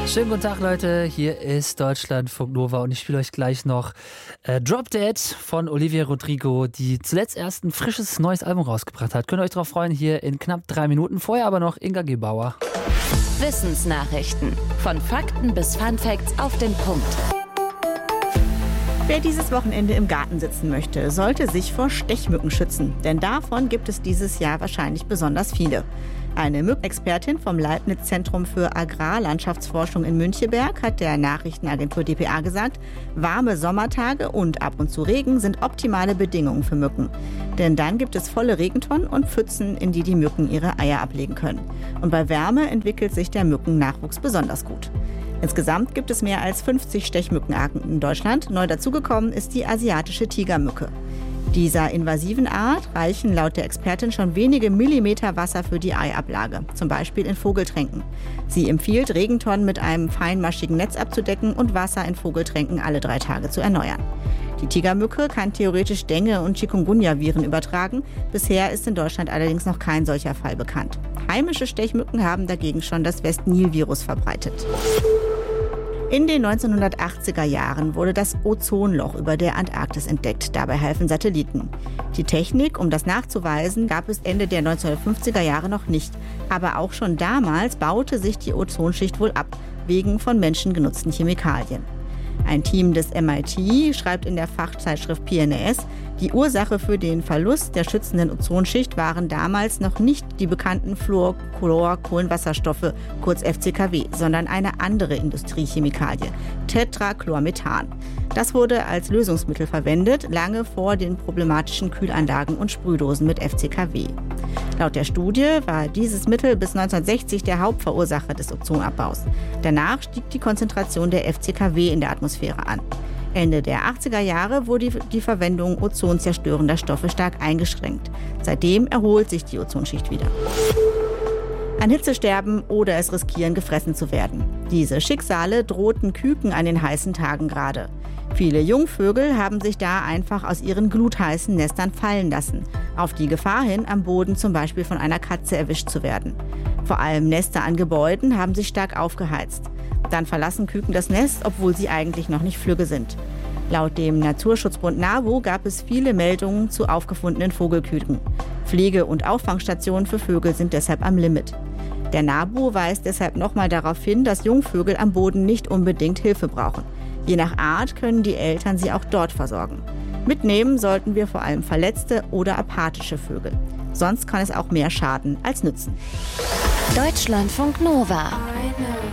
Schönen guten Tag, Leute. Hier ist Deutschlandfunk Nova und ich spiele euch gleich noch Drop Dead von Olivia Rodrigo, die zuletzt erst ein frisches neues Album rausgebracht hat. Könnt ihr euch darauf freuen, hier in knapp 3 Minuten. Vorher aber noch Inga Gebauer. Wissensnachrichten. Von Fakten bis Funfacts auf den Punkt. Wer dieses Wochenende im Garten sitzen möchte, sollte sich vor Stechmücken schützen. Denn davon gibt es dieses Jahr wahrscheinlich besonders viele. Eine Mückenexpertin vom Leibniz-Zentrum für Agrarlandschaftsforschung in Müncheberg hat der Nachrichtenagentur dpa gesagt, warme Sommertage und ab und zu Regen sind optimale Bedingungen für Mücken. Denn dann gibt es volle Regentonnen und Pfützen, in die die Mücken ihre Eier ablegen können. Und bei Wärme entwickelt sich der Mückennachwuchs besonders gut. Insgesamt gibt es mehr als 50 Stechmückenarten in Deutschland. Neu dazugekommen ist die asiatische Tigermücke. Dieser invasiven Art reichen laut der Expertin schon wenige Millimeter Wasser für die Eiablage, zum Beispiel in Vogeltränken. Sie empfiehlt, Regentonnen mit einem feinmaschigen Netz abzudecken und Wasser in Vogeltränken alle 3 Tage zu erneuern. Die Tigermücke kann theoretisch Dengue- und Chikungunya-Viren übertragen. Bisher ist in Deutschland allerdings noch kein solcher Fall bekannt. Heimische Stechmücken haben dagegen schon das West-Nil-Virus verbreitet. In den 1980er Jahren wurde das Ozonloch über der Antarktis entdeckt. Dabei halfen Satelliten. Die Technik, um das nachzuweisen, gab es Ende der 1950er Jahre noch nicht. Aber auch schon damals baute sich die Ozonschicht wohl ab, wegen von Menschen genutzten Chemikalien. Ein Team des MIT schreibt in der Fachzeitschrift PNAS, die Ursache für den Verlust der schützenden Ozonschicht waren damals noch nicht die bekannten Fluorchlor-Kohlenwasserstoffe, kurz FCKW, sondern eine andere Industriechemikalie, Tetrachlormethan. Das wurde als Lösungsmittel verwendet, lange vor den problematischen Kühlanlagen und Sprühdosen mit FCKW. Laut der Studie war dieses Mittel bis 1960 der Hauptverursacher des Ozonabbaus. Danach stieg die Konzentration der FCKW in der Atmosphäre an. Ende der 80er Jahre wurde die Verwendung ozonzerstörender Stoffe stark eingeschränkt. Seitdem erholt sich die Ozonschicht wieder. An Hitze sterben oder es riskieren, gefressen zu werden. Diese Schicksale drohten Küken an den heißen Tagen gerade. Viele Jungvögel haben sich da einfach aus ihren glutheißen Nestern fallen lassen, auf die Gefahr hin, am Boden zum Beispiel von einer Katze erwischt zu werden. Vor allem Nester an Gebäuden haben sich stark aufgeheizt. Dann verlassen Küken das Nest, obwohl sie eigentlich noch nicht flügge sind. Laut dem Naturschutzbund NABU gab es viele Meldungen zu aufgefundenen Vogelküken. Pflege- und Auffangstationen für Vögel sind deshalb am Limit. Der NABU weist deshalb nochmal darauf hin, dass Jungvögel am Boden nicht unbedingt Hilfe brauchen. Je nach Art können die Eltern sie auch dort versorgen. Mitnehmen sollten wir vor allem verletzte oder apathische Vögel. Sonst kann es auch mehr schaden als nützen. Deutschlandfunk Nova.